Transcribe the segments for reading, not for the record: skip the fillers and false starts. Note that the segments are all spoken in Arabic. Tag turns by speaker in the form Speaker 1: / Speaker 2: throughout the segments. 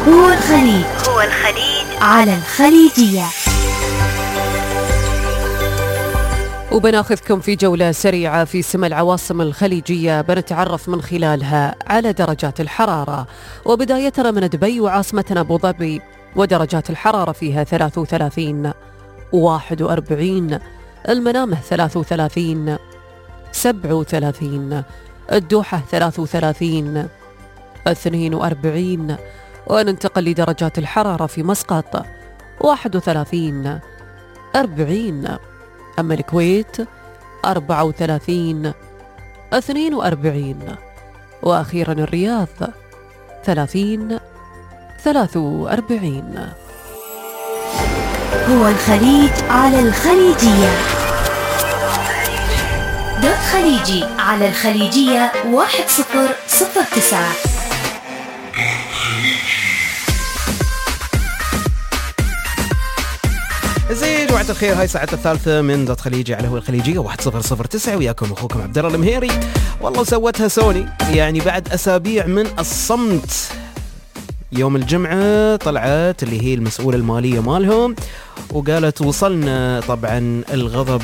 Speaker 1: هو الخليج على الخليجية.
Speaker 2: وبناخذكم في جولة سريعة في سما العواصم الخليجية، بنتعرف من خلالها على درجات الحرارة، وبدايتنا من دبي وعاصمتنا أبو ظبي، ودرجات الحرارة فيها 33 41، المنامة 33 37، الدوحة 33 42، وننتقل لدرجات الحرارة في مسقط 31 40، أما الكويت 34 42، وأخيرا الرياض 30 43.
Speaker 1: هو الخليج على الخليجية. دوت خليجي على الخليجية 1009.
Speaker 3: زين جماعة الخير، هاي ساعة الثالثة من دوت خليجي على هو الخليجية 1009، وياكم أخوكم عبد الله المهيري. والله سوتها سوني يعني بعد أسابيع من الصمت. يوم الجمعة طلعت اللي هي المسؤولة المالية مالهم وقالت وصلنا طبعا الغضب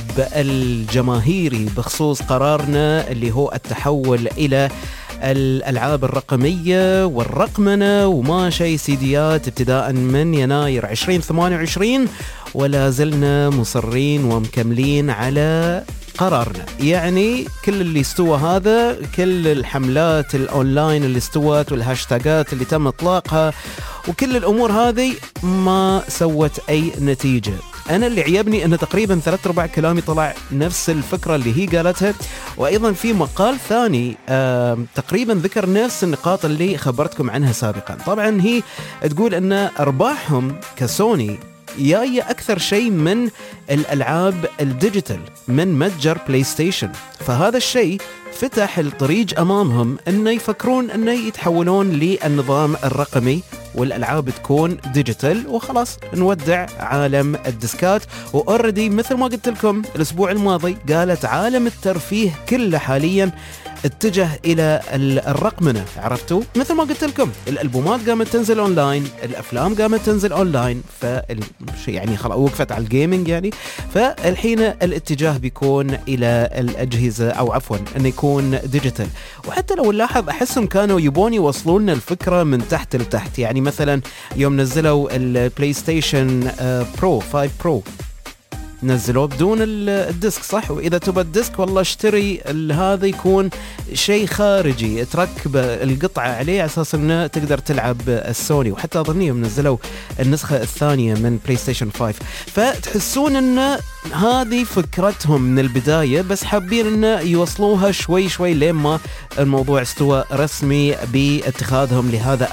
Speaker 3: الجماهيري بخصوص قرارنا اللي هو التحول إلى الألعاب الرقمية والرقمنة وما شيء سيديات ابتداء من يناير 2028، ولا زلنا مصرين ومكملين على قرارنا. يعني كل اللي استوى هذا، كل الحملات الأونلاين اللي استوت والهاشتاجات اللي تم إطلاقها وكل الأمور هذه ما سوت أي نتيجة. أنا اللي عيبني أنه تقريبا 3/4 كلامي طلع نفس الفكرة اللي هي قالتها، وأيضا في مقال ثاني تقريبا ذكر نفس النقاط اللي خبرتكم عنها سابقا. طبعا هي تقول أن أرباحهم كسوني جاية أكثر شيء من الألعاب الديجيتال من متجر بلاي ستيشن، فهذا الشيء فتح الطريق أمامهم أنه يفكرون أنه يتحولون للنظام الرقمي والألعاب تكون ديجيتال وخلاص نودع عالم الديسكات. وأوردي مثل ما قلت لكم الأسبوع الماضي قالت عالم الترفيه كله حاليا اتجه إلى الرقمنة. عرفتوا مثل ما قلت لكم الألبومات قامت تنزل أونلاين، الأفلام قامت تنزل أونلاين، يعني خلاص وقفت على الجيمينج يعني. فالحين الاتجاه بيكون إلى الأجهزة أو عفوا أنه يكون ديجيتال. وحتى لو نلاحظ أحسهم كانوا يبون يوصلون لنا الفكرة من تحت لتحت. يعني مثلا يوم نزلوا البلاي ستيشن برو 5 برو نزلوه بدون الديسك صح، وإذا تبى الديسك والله اشتري هذا يكون شيء خارجي تركب القطعة عليه على أساس أنه تقدر تلعب السوني. وحتى أظنيهم نزلوا النسخة الثانية من بلاي ستيشن 5. فتحسون أن هذه فكرتهم من البداية، بس حابين أن يوصلوها شوي شوي لين ما الموضوع استوى رسمي باتخاذهم لهذا